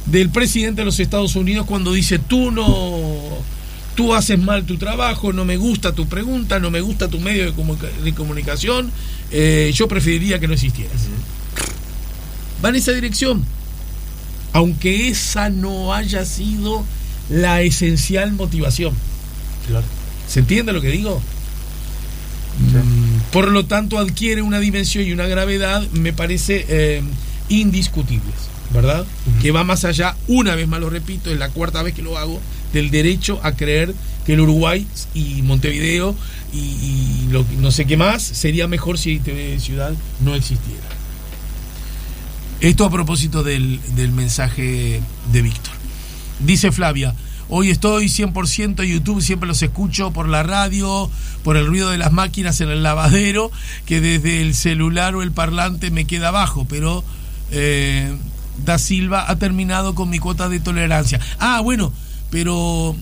del presidente de los Estados Unidos cuando dice: tú haces mal tu trabajo, no me gusta tu pregunta, no me gusta tu medio de comunicación, yo preferiría que no existieras. Va en esa dirección, aunque esa no haya sido la esencial motivación. Claro. ¿Se entiende lo que digo? Sí. Por lo tanto, adquiere una dimensión y una gravedad, me parece, indiscutibles, ¿verdad? Que va más allá, una vez más lo repito, es la cuarta vez que lo hago, del derecho a creer que el Uruguay y Montevideo y no sé qué más sería mejor si TV Ciudad no existiera. Esto a propósito del mensaje de Víctor. Dice Flavia: hoy estoy 100% en YouTube, siempre los escucho por la radio, por el ruido de las máquinas en el lavadero, que desde el celular o el parlante me queda bajo, pero Da Silva ha terminado con mi cuota de tolerancia. Bueno, pero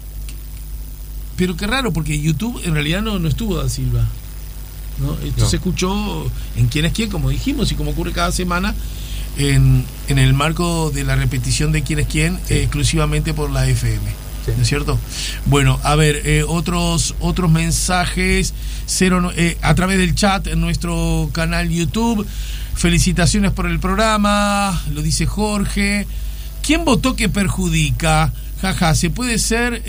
qué raro, porque YouTube en realidad no estuvo Da Silva, ¿no? Esto se escuchó en Quién es Quién, como dijimos, y como ocurre cada semana, en el marco de la repetición de Quién es Quién, exclusivamente por la FM. Sí. ¿No es cierto? Bueno, a ver, otros mensajes a través del chat en nuestro canal YouTube. Felicitaciones por el programa, lo dice Jorge. ¿Quién votó que perjudica? Jaja, se puede ser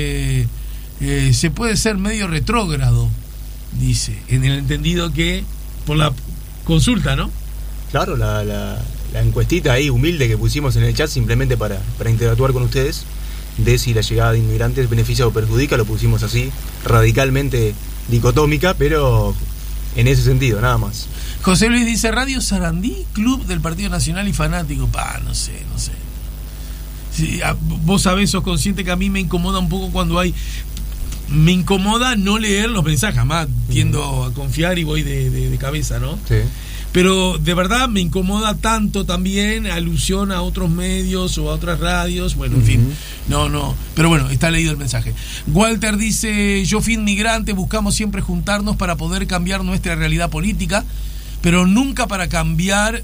medio retrógrado, dice, en el entendido que por la consulta, ¿no? Claro, la encuestita ahí humilde que pusimos en el chat simplemente para interactuar con ustedes, de si la llegada de inmigrantes beneficia o perjudica, lo pusimos así, radicalmente dicotómica, pero en ese sentido, nada más. José Luis dice: Radio Sarandí, club del Partido Nacional y fanático. No sé. Sí, vos sabés, sos consciente que a mí me incomoda un poco cuando me incomoda no leer los mensajes, jamás tiendo a confiar y voy de cabeza, ¿no? Sí. Pero de verdad me incomoda tanto también alusión a otros medios o a otras radios. Bueno, en fin, no. Pero bueno, está leído el mensaje. Walter dice: yo fui inmigrante, buscamos siempre juntarnos para poder cambiar nuestra realidad política, pero nunca para cambiar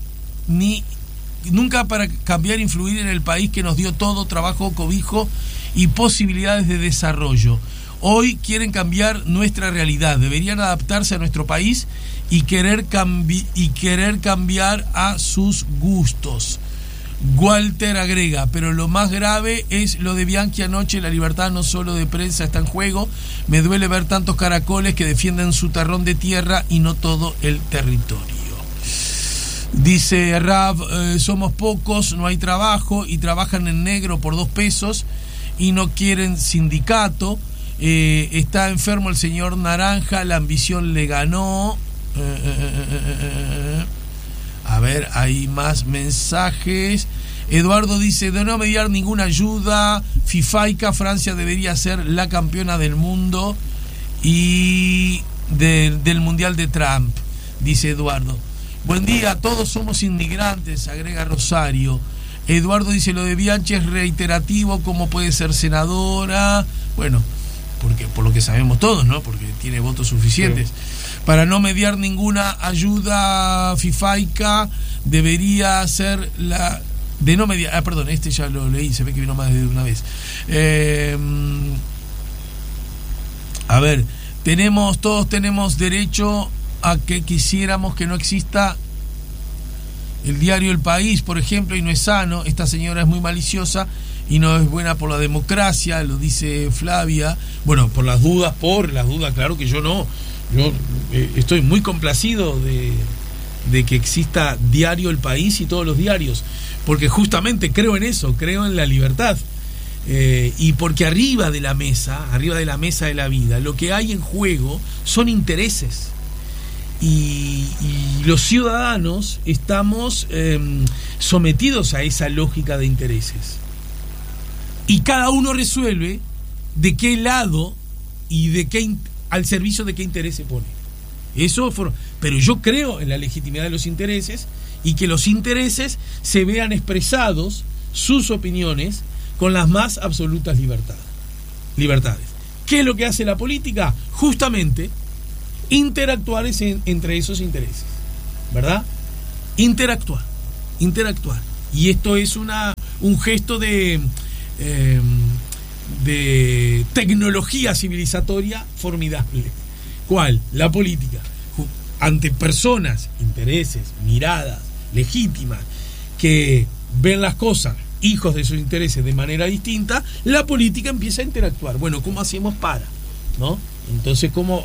influir en el país que nos dio todo, trabajo, cobijo y posibilidades de desarrollo. Hoy quieren cambiar nuestra realidad, deberían adaptarse a nuestro país y querer cambiar a sus gustos. Walter agrega: pero lo más grave es lo de Bianchi anoche, la libertad no solo de prensa está en juego, me duele ver tantos caracoles que defienden su terrón de tierra y no todo el territorio. Dice Rav: somos pocos, no hay trabajo y trabajan en negro por 2 pesos y no quieren sindicato. Está enfermo el señor Naranja, la ambición le ganó. A ver, hay más mensajes. Eduardo dice: de no mediar ninguna ayuda fifaica, Francia debería ser la campeona del mundo y del mundial de Trump, dice Eduardo. Buen día, todos somos inmigrantes, agrega Rosario. Eduardo dice: lo de Bianchi es reiterativo, ¿cómo puede ser senadora? Bueno, porque por lo que sabemos todos, ¿no? Porque tiene votos suficientes. Sí. Para no mediar ninguna ayuda fifaica, debería ser la... De no mediar... perdón, este ya lo leí, se ve que vino más de una vez. A ver, todos tenemos derecho a que quisiéramos que no exista el diario El País, por ejemplo, y no es sano. Esta señora es muy maliciosa y no es buena por la democracia, lo dice Flavia. Bueno, por las dudas, claro que yo no. Yo estoy muy complacido de que exista diario El País y todos los diarios, porque justamente creo en eso, creo en la libertad, y porque arriba de la mesa de la vida, lo que hay en juego son intereses, y los ciudadanos estamos sometidos a esa lógica de intereses, y cada uno resuelve de qué lado y de qué al servicio de qué interés se pone. Pero yo creo en la legitimidad de los intereses y que los intereses se vean expresados, sus opiniones, con las más absolutas libertades. ¿Qué es lo que hace la política? Justamente interactuar entre esos intereses, ¿verdad? Interactuar. Y esto es una un gesto de tecnología civilizatoria formidable. ¿Cuál? La política. Ante personas, intereses, miradas legítimas que ven las cosas, hijos de sus intereses, de manera distinta, la política empieza a interactuar. Bueno, ¿cómo hacemos para? ¿No? Entonces, ¿cómo?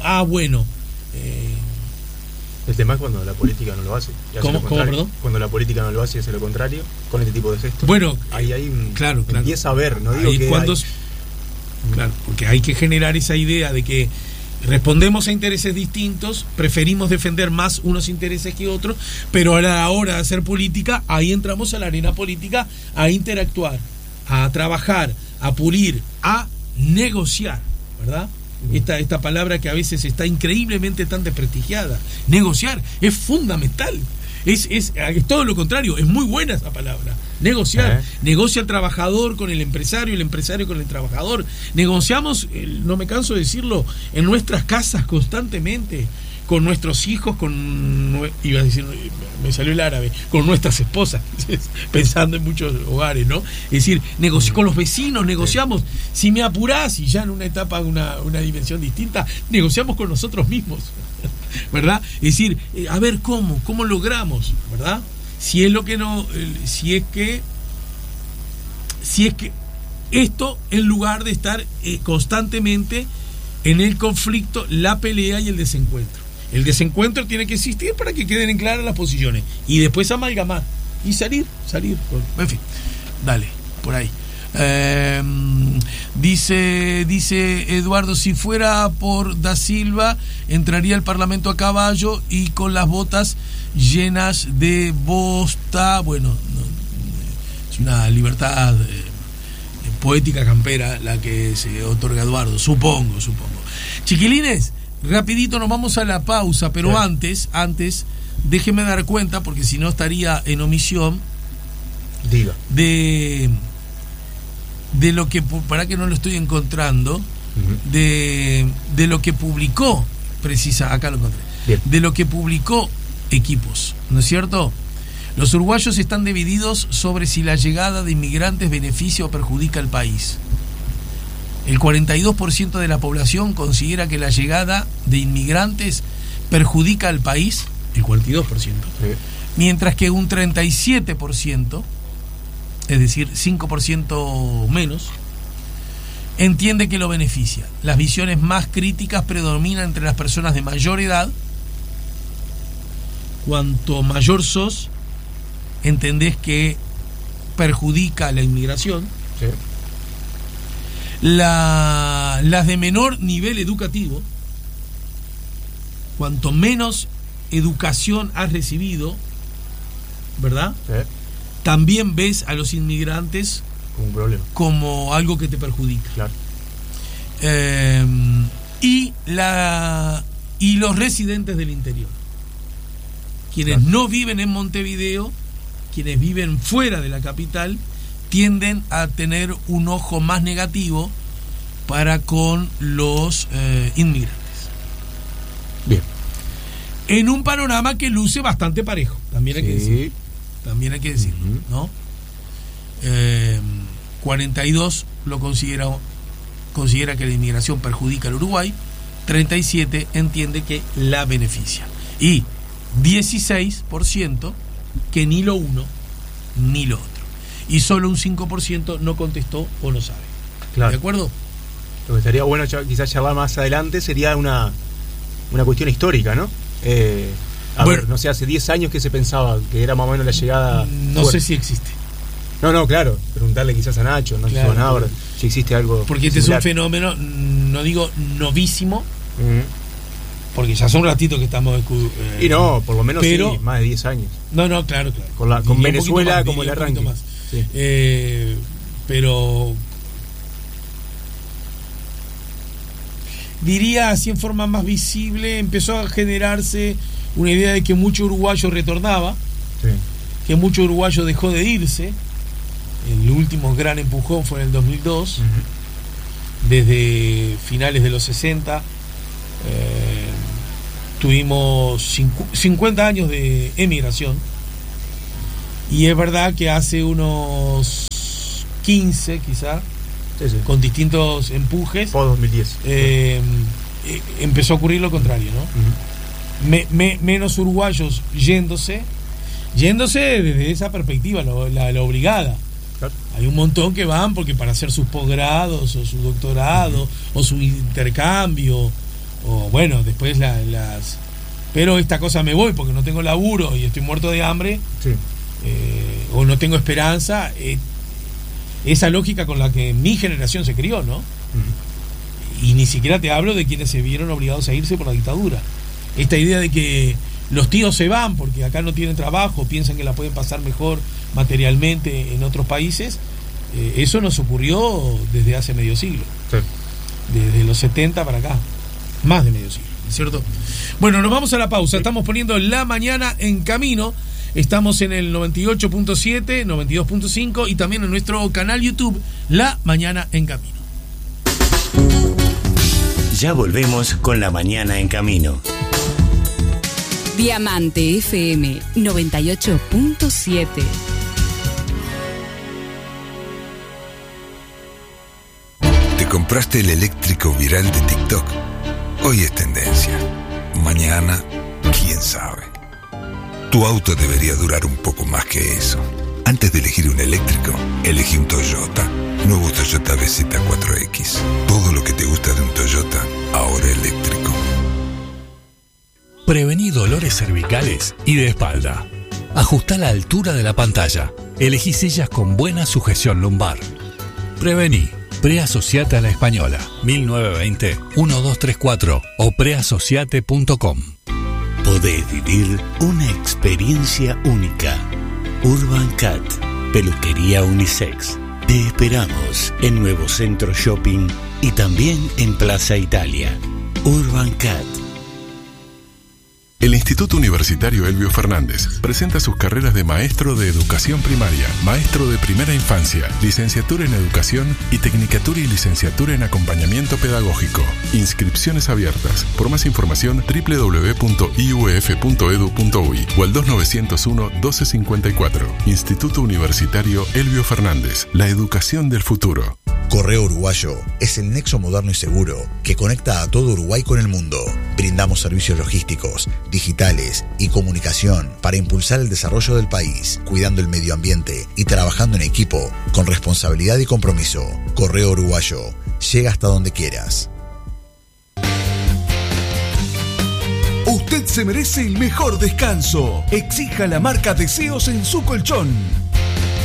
El tema es cuando la política no lo hace. ¿Cómo, perdón? Cuando la política no lo hace y hace lo contrario, con este tipo de gestos. Bueno, ahí claro. Empieza a ver, no digo ahí que cuando, claro, porque hay que generar esa idea de que respondemos a intereses distintos, preferimos defender más unos intereses que otros, pero a la hora de hacer política, ahí entramos a la arena política a interactuar, a trabajar, a pulir, a negociar, ¿verdad? Esta palabra que a veces está increíblemente tan desprestigiada. Negociar es fundamental. Es todo lo contrario, es muy buena esa palabra. Negociar. Negocia el trabajador con el empresario con el trabajador. Negociamos, no me canso de decirlo, en nuestras casas constantemente, con nuestros hijos, iba a decir, me salió el árabe, con nuestras esposas, pensando en muchos hogares, ¿no? Es decir, con los vecinos, negociamos. Si me apurás, y ya en una etapa, una dimensión distinta, negociamos con nosotros mismos, ¿verdad? Es decir, a ver cómo logramos, ¿verdad? Si es que esto, en lugar de estar constantemente en el conflicto, la pelea y el desencuentro. El desencuentro tiene que existir para que queden claras las posiciones y después amalgamar y salir. En fin, dale, por ahí. Dice Eduardo, si fuera por Da Silva, entraría al Parlamento a caballo y con las botas llenas de bosta. Bueno, es una libertad poética campera la que se otorga Eduardo, supongo. Chiquilines, rapidito nos vamos a la pausa, pero antes déjeme dar cuenta, porque si no estaría en omisión. Diga. De lo que, para que no lo estoy encontrando, de lo que publicó, acá lo encontré. Bien. De lo que publicó Equipos, ¿no es cierto? Los uruguayos están divididos sobre si la llegada de inmigrantes beneficia o perjudica al país. El 42% de la población considera que la llegada de inmigrantes perjudica al país, el 42%, mientras que un 37%, es decir, 5% menos, entiende que lo beneficia. Las visiones más críticas predominan entre las personas de mayor edad. Cuanto mayor sos, entendés que perjudica la inmigración. Sí. Las de menor nivel educativo, cuanto menos educación has recibido, ¿verdad? Sí. También ves a los inmigrantes como un problema, como algo que te perjudica. Claro. Y los residentes del interior, quienes no viven en Montevideo, quienes viven fuera de la capital, tienden a tener un ojo más negativo para con los inmigrantes. Bien. En un panorama que luce bastante parejo, también hay que decir. También hay que decirlo, ¿no? 42 lo considera que la inmigración perjudica al Uruguay, 37 entiende que la beneficia, y 16% que ni lo uno ni lo otro, y solo un 5% no contestó o no sabe. Claro. ¿De acuerdo? Lo que estaría bueno quizás charlar más adelante sería una cuestión histórica, ¿no? A ver, no sé, hace 10 años que se pensaba que era más o menos la llegada. No sé si existe. No, claro. Preguntarle quizás a Nacho, no sé si existe algo. Porque este similar. Es un fenómeno, no digo novísimo, porque ya hace un ratito que estamos. Y no, por lo menos sí, más de 10 años. No, claro. Con Venezuela más, como el arranque. Sí. Pero. Diría así en forma más visible, empezó a generarse una idea de que mucho uruguayo retornaba, que mucho uruguayo dejó de irse. El último gran empujón fue en el 2002, desde finales de los 60 tuvimos 50 años de emigración, y es verdad que hace unos 2015 quizá, Sí. con distintos empujes, O 2010. empezó a ocurrir lo contrario, ¿no? Uh-huh. Menos uruguayos yéndose desde esa perspectiva, la obligada. Claro. Hay un montón que van porque para hacer sus posgrados o su doctorado o su intercambio o bueno, después las... Pero esta cosa me voy porque no tengo laburo y estoy muerto de hambre, Sí. o no tengo esperanza, esa lógica con la que mi generación se crió, ¿no? Uh-huh. Y ni siquiera te hablo de quienes se vieron obligados a irse por la dictadura. Esta idea de que los tíos se van porque acá no tienen trabajo, piensan que la pueden pasar mejor materialmente en otros países, eso nos ocurrió desde hace medio siglo. Sí. Desde los 70 para acá. Más de medio siglo, ¿cierto? Bueno, nos vamos a la pausa. Estamos poniendo La Mañana en Camino. Estamos en el 98.7, 92.5 y también en nuestro canal YouTube, La Mañana en Camino. Ya volvemos con La Mañana en Camino. Diamante FM 98.7. ¿Te compraste el eléctrico viral de TikTok? Hoy es tendencia. Mañana, quién sabe. Tu auto debería durar un poco más que eso. Antes de elegir un eléctrico, elegí un Toyota. Nuevo Toyota BZ4X. Todo lo que te gusta de un Toyota, ahora eléctrico. Prevení dolores cervicales y de espalda. Ajustá la altura de la pantalla. Elegí sillas con buena sujeción lumbar. Prevení. Preasociate a la Española. 1920-1234 o preasociate.com. Podés vivir una experiencia única. Urban Cat, peluquería unisex. Te esperamos en Nuevo Centro Shopping y también en Plaza Italia. Urban Cat. El Instituto Universitario Elbio Fernández presenta sus carreras de maestro de educación primaria, maestro de primera infancia, licenciatura en educación y tecnicatura y licenciatura en acompañamiento pedagógico. Inscripciones abiertas. Por más información www.iuf.edu.uy o al 2901-1254. Instituto Universitario Elbio Fernández. La educación del futuro. Correo Uruguayo es el nexo moderno y seguro que conecta a todo Uruguay con el mundo. Brindamos servicios logísticos, digitales y comunicación para impulsar el desarrollo del país, cuidando el medio ambiente y trabajando en equipo con responsabilidad y compromiso. Correo Uruguayo, llega hasta donde quieras. Usted se merece el mejor descanso. Exija la marca Deseos en su colchón.